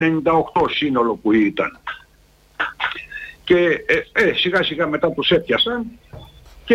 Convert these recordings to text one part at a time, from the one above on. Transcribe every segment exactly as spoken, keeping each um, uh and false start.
ενενήντα οκτώ σύνολο που ήταν. Και ε, ε, σιγά σιγά μετά τους έπιασαν και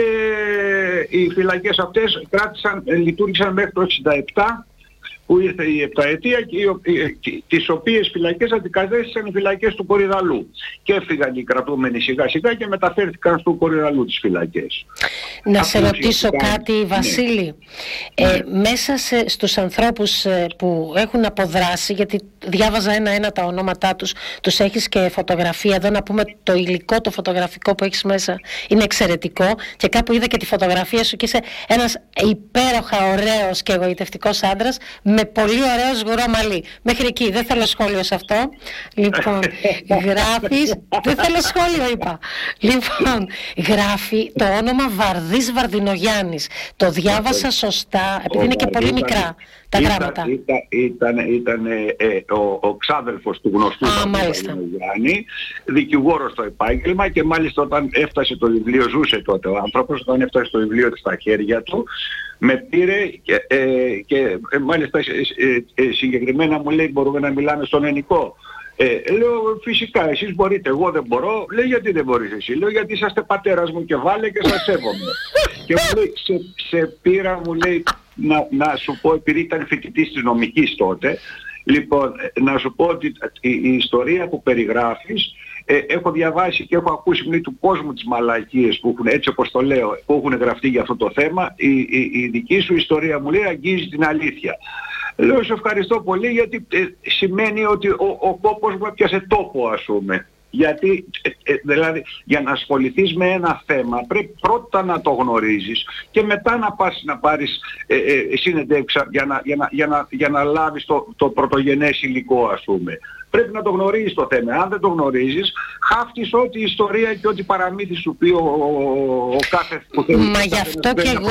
οι φυλακές αυτές κράτησαν, λειτουργήσαν μέχρι το εξήντα επτά που ήρθε η επταετία και οι, τις οποίες φυλακές αντικατέστησαν οι φυλακές του Κορυδαλού και έφυγαν οι κρατούμενοι σιγά σιγά και μεταφέρθηκαν στο Κορυδαλού τις φυλακές. Να σε ρωτήσω κάτι, ναι. Βασίλη, ε, ναι. Μέσα σε, στους ανθρώπους ε, που έχουν αποδράσει, γιατί διάβαζα ένα-ένα τα ονόματά τους, τους έχεις και φωτογραφία εδώ, να πούμε το υλικό, το φωτογραφικό που έχεις μέσα είναι εξαιρετικό και κάπου είδα και τη φωτογραφία σου και είσαι ένας υπέροχα ωραίος και εγωιτευτικός άντρας με πολύ ωραίο σγουρό μαλλί. Μέχρι εκεί, δεν θέλω σχόλιο σε αυτό. Λοιπόν, γράφεις, δεν θέλω σχόλιο είπα. Λοιπόν, γράφει το όνομα Βαρδής Βαρδινογιάννης. Το διάβασα σωστά, επειδή είναι και πολύ μικρά τα γράμματα. Ήταν, ήταν, ήταν ε, ε, ο, ο ξάδελφος του γνωστού Βαρδινογιάννη, δικηγόρος στο επάγγελμα και μάλιστα όταν έφτασε το βιβλίο, ζούσε τότε ο άνθρωπος, όταν έφτασε το βιβλίο στα χέρια του, με πήρε και, ε, και ε, μάλιστα ε, ε, συγκεκριμένα μου λέει μπορούμε να μιλάμε στον ελληνικό. Ε, λέω φυσικά εσείς μπορείτε, εγώ δεν μπορώ. Λέει γιατί δεν μπορείς εσύ? Λέω γιατί είσαστε πατέρας μου και βάλε και σας σέβομαι. Και μου λέει σε, σε πήρα μου λέει να, να σου πω, επειδή ήταν φοιτητής της νομικής τότε, λοιπόν να σου πω ότι η, η ιστορία που περιγράφεις Ε, έχω διαβάσει και έχω ακούσει μη του κόσμου τις μαλακίες που έχουν, έτσι όπως το λέω, που έχουν γραφτεί για αυτό το θέμα. Η, η, η δική σου ιστορία μου λέει αγγίζει την αλήθεια. Λέω σε ευχαριστώ πολύ γιατί ε, σημαίνει ότι ο, ο κόπος μου έπιασε τόπο ας πούμε. Γιατί ε, ε, δηλαδή για να ασχοληθείς με ένα θέμα πρέπει πρώτα να το γνωρίζεις και μετά να πας να πάρεις ε, ε, συνεντεύξα για να, για να, για να, για να λάβεις το, το πρωτογενές υλικό ας πούμε. Πρέπει να το γνωρίζεις το θέμα. Αν δεν το γνωρίζεις, χάφτεις ό,τι ιστορία και ό,τι παραμύθι σου πει ο, ο, ο κάθε που θέλει. Μα γι' αυτό και εγώ,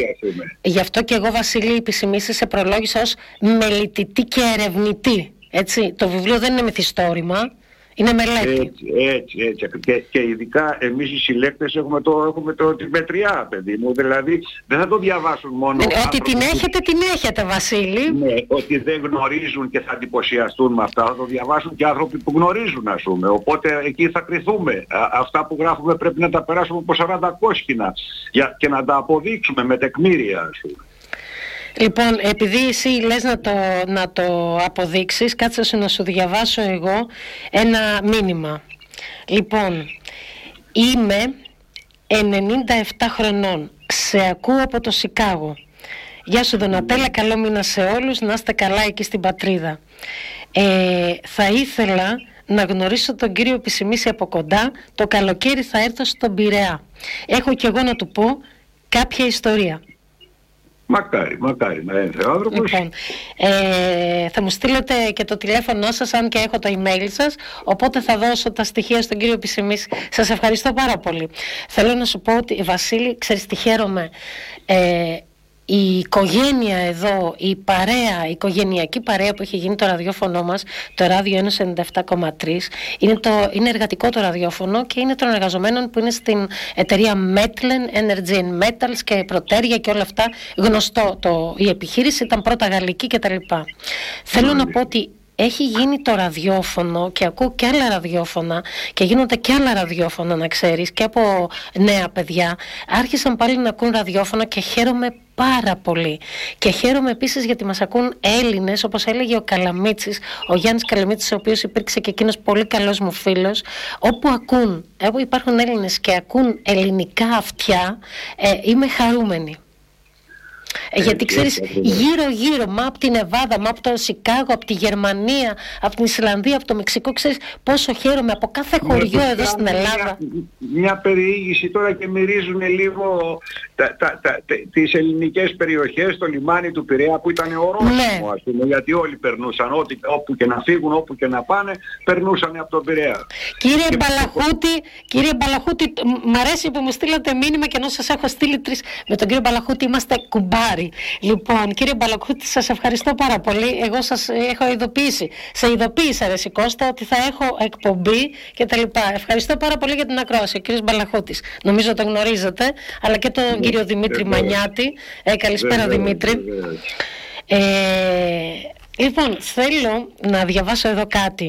γι' αυτό και εγώ Βασίλη επισημήσεις σε προλόγησα ως μελετητή και ερευνητή. Έτσι, το βιβλίο δεν είναι μυθιστόρημα. Είναι μελέτη. Έτσι, έτσι, έτσι. Και, και ειδικά εμείς οι συλλέκτες έχουμε, το, έχουμε το, τη μετριά, παιδί μου. Δηλαδή δεν θα το διαβάσουν μόνο. Ναι, ότι την έχετε, την έχετε, Βασίλη. Ναι, ότι δεν γνωρίζουν και θα εντυπωσιαστούν με αυτά. Θα το διαβάσουν και άνθρωποι που γνωρίζουν, ας πούμε. Οπότε εκεί θα κριθούμε. Α, αυτά που γράφουμε πρέπει να τα περάσουμε από σαράντα κόσκινα για, και να τα αποδείξουμε με τεκμήρια, ας πούμε. Λοιπόν, επειδή εσύ λες να το, να το αποδείξεις, κάτσε να σου διαβάσω εγώ ένα μήνυμα. Λοιπόν, είμαι ενενήντα επτά χρονών, σε ακούω από το Σικάγο. Γεια σου Δονατέλα, καλό μήνα σε όλους, να είστε καλά εκεί στην πατρίδα. Ε, θα ήθελα να γνωρίσω τον κύριο Επισημίση από κοντά, το καλοκαίρι θα έρθω στον Πειραιά. Έχω κι εγώ να του πω κάποια ιστορία. Μακάρι, μακάρι να έρθει ο άνθρωπος. Λοιπόν, ε, θα μου στείλετε και το τηλέφωνο σας, αν και έχω το email σας, οπότε θα δώσω τα στοιχεία στον κύριο Επισημίση. Σας ευχαριστώ πάρα πολύ. Θέλω να σου πω ότι, Βασίλη, ξέρεις τι χαίρομαι. Ε, η οικογένεια εδώ, η παρέα, η οικογενειακή παρέα που έχει γίνει το ραδιόφωνο μας, το Ράδιο Ένωση ενενήντα επτά κόμμα τρία, είναι, το, είναι εργατικό το ραδιόφωνο και είναι των εργαζομένων που είναι στην εταιρεία Metlen, Energy and Metals και Προτέρια και όλα αυτά. Γνωστό το, η επιχείρηση ήταν πρώτα γαλλική κτλ. Θέλω να πω ότι έχει γίνει το ραδιόφωνο και ακούω και άλλα ραδιόφωνα και γίνονται και άλλα ραδιόφωνα, να ξέρεις, και από νέα παιδιά. Άρχισαν πάλι να ακούν ραδιόφωνα και χαίρομαι πάρα πολύ. Και χαίρομαι επίσης γιατί μας ακούν Έλληνες, όπως έλεγε ο Καλαμίτσης, ο Γιάννης Καλαμίτσης, ο οποίος υπήρξε και εκείνος πολύ καλός μου φίλος. Όπου ακούν, όπου υπάρχουν Έλληνες και ακούν ελληνικά αυτιά, ε, είμαι χαρούμενη. Ε, γιατί ξέρεις, γύρω γύρω, μα από την Νεβάδα, μα από το Σικάγο, από τη Γερμανία, από την Ισλανδία, από το Μεξικό, ξέρεις πόσο χαίρομαι από κάθε χωριό εδώ στην Ελλάδα. Μια, μια περιήγηση τώρα και μυρίζουν λίγο τα, τα, τα, τα, τις ελληνικές περιοχές, το λιμάνι του Πειραιά που ήταν ορόσημο, ναι. Ας πούμε, γιατί όλοι περνούσαν, ό,τι, όπου και να φύγουν, όπου και να πάνε, περνούσαν από τον Πειραιά. Κύριε και Μπαλαχούτη, κύριε Μπαλαχούτη, μ' αρέσει που μου στείλατε μήνυμα και ενώ σας έχω στείλει τρεις, με τον κύριο Μπαλαχούτη είμαστε κουμπά. Λοιπόν, κύριε Μπαλακούτη, σας ευχαριστώ πάρα πολύ. Εγώ σας έχω ειδοποιήσει. Σε ειδοποίησα, ρε Κώστα, ότι θα έχω εκπομπή και τα λοιπά. Ευχαριστώ πάρα πολύ για την ακρόαση. Ο κύριος Μπαλαχούτης, νομίζω το γνωρίζετε, αλλά και τον yeah, κύριο Δημήτρη yeah, Μανιάτη. Ε, καλησπέρα, yeah, Δημήτρη. Yeah, yeah. Ε, Λοιπόν, θέλω να διαβάσω εδώ κάτι